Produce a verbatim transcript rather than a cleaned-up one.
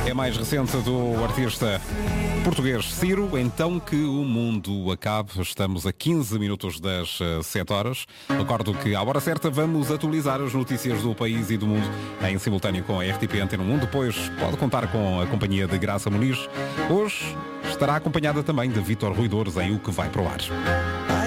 É mais recente do artista português Ciro, Então que o Mundo Acabe. Estamos a quinze minutos das sete horas. Recordo que à hora certa vamos atualizar as notícias do país e do mundo em simultâneo com a R T P Antena um. Depois pode contar com a companhia de Graça Muniz. Hoje estará acompanhada também de Vítor Ruidores em O Que Vai Para o Ar.